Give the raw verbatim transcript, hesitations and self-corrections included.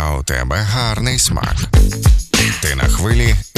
а у тебе гарний смак. Ти на хвилі